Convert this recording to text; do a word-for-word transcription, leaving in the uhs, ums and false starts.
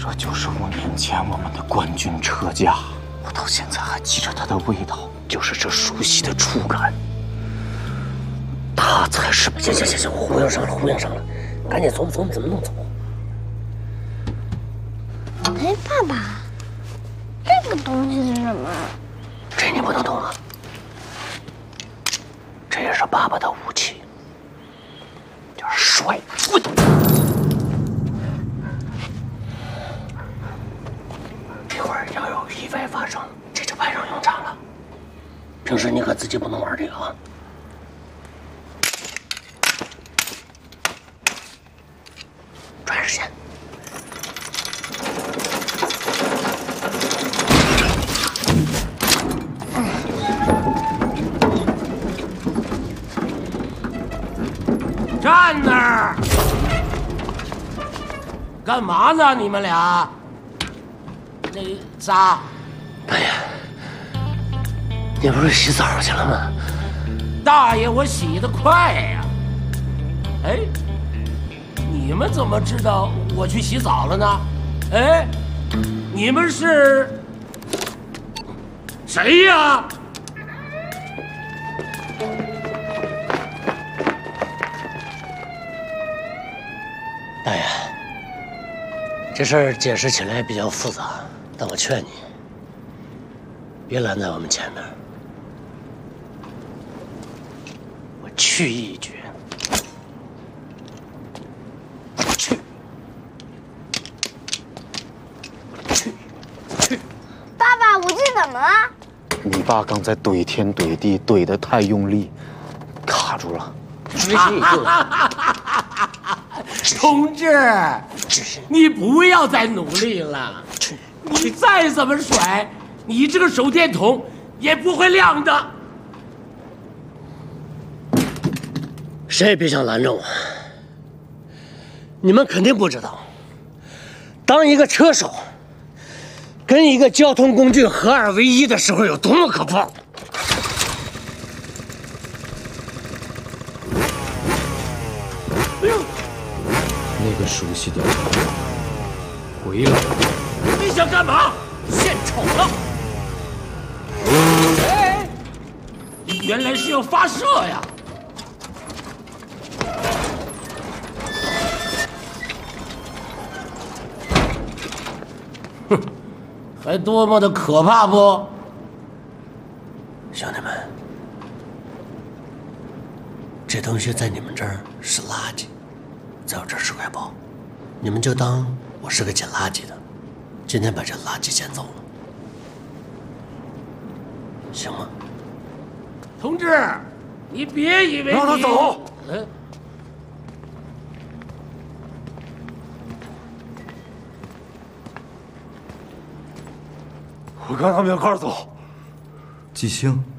这就是五年前我们的冠军车架，我到现在还记着它的味道，就是这熟悉的触感。它才是…… 行行行行，忽悠上了，忽悠上了，赶紧琢磨琢磨怎么弄走。 哎，爸爸，这个东西是什么？ 这你不能动啊！这也是爸爸的武器，就是甩棍。一会儿要有意外发生，这就派上用场了。平时你可自己不能玩这个啊！抓紧时间。 站那儿！干嘛呢？你们俩？那仨？ 大爷，你不是洗澡去了吗？ 大爷，我洗得快呀！哎，你们怎么知道我去洗澡了呢？哎，你们是谁呀？ 大爷，这事儿解释起来比较复杂，但我劝你别拦在我们前面。我去意已决，去，去，去！ 爸爸，武器怎么了？ 你爸刚才怼天怼地怼得太用力，卡住了。 只行一个。 同志，你不要再努力了。你再怎么甩，你这个手电筒也不会亮的。 谁也别想拦着我。你们肯定不知道，当一个车手跟一个交通工具合二为一的时候有多么可怕。 那个熟悉的人回来了。 你想干嘛？献丑了！哎，原来是要发射呀！哼，还多么的可怕不？ 兄弟们，这东西在你们这儿是垃圾，在我这儿是块宝，你们就当我是个捡垃圾的，今天把这垃圾捡走了，行吗？ 同志，你别以为让他走。 嗯。 我跟他们一块儿走。 季星。